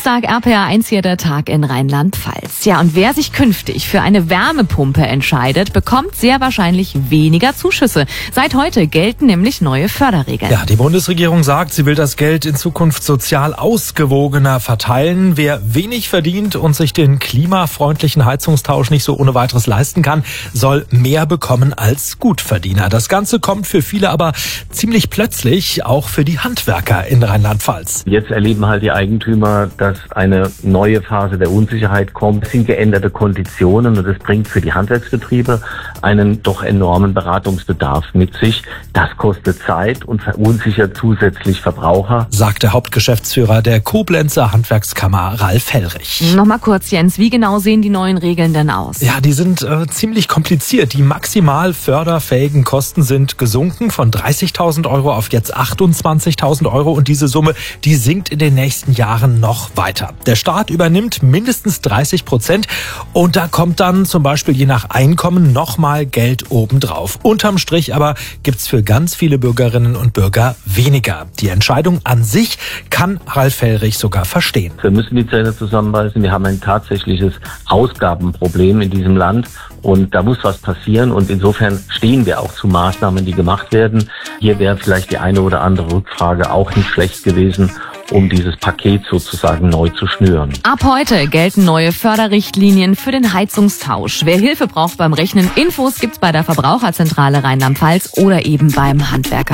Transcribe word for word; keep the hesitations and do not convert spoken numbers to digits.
Dienstag, R P R eins hier der Tag in Rheinland-Pfalz. Ja, und wer sich künftig für eine Wärmepumpe entscheidet, bekommt sehr wahrscheinlich weniger Zuschüsse. Seit heute gelten nämlich neue Förderregeln. Ja, die Bundesregierung sagt, sie will das Geld in Zukunft sozial ausgewogener verteilen. Wer wenig verdient und sich den klimafreundlichen Heizungstausch nicht so ohne weiteres leisten kann, soll mehr bekommen als Gutverdiener. Das Ganze kommt für viele aber ziemlich plötzlich, auch für die Handwerker in Rheinland-Pfalz. Jetzt erleben halt die Eigentümer, dass eine neue Phase der Unsicherheit kommt. Es sind geänderte Konditionen und es bringt für die Handwerksbetriebe einen doch enormen Beratungsbedarf mit sich. Das kostet Zeit und verunsichert zusätzlich Verbraucher, sagt der Hauptgeschäftsführer der Koblenzer Handwerkskammer, Ralf Hellrich. Nochmal kurz, Jens, wie genau sehen die neuen Regeln denn aus? Ja, die sind äh, ziemlich kompliziert. Die maximal förderfähigen Kosten sind gesunken von dreißigtausend Euro auf jetzt achtundzwanzigtausend Euro und diese Summe, die sinkt in den nächsten Jahren noch weiter. Der Staat übernimmt mindestens dreißig Prozent und da kommt dann zum Beispiel je nach Einkommen nochmal Geld obendrauf. Unterm Strich aber gibt's für ganz viele Bürgerinnen und Bürger weniger. Die Entscheidung an sich kann Ralf Hellrich sogar verstehen. Wir müssen die Zähne zusammenbeißen. Wir haben ein tatsächliches Ausgabenproblem in diesem Land und da muss was passieren und insofern stehen wir auch zu Maßnahmen, die gemacht werden. Hier wäre vielleicht die eine oder andere Rückfrage auch nicht schlecht gewesen, um dieses Paket sozusagen neu zu schnüren. Ab heute gelten neue Förderrichtlinien für den Heizungstausch. Wer Hilfe braucht beim Rechnen, Infos gibt's bei der Verbraucherzentrale Rheinland-Pfalz oder eben beim Handwerker.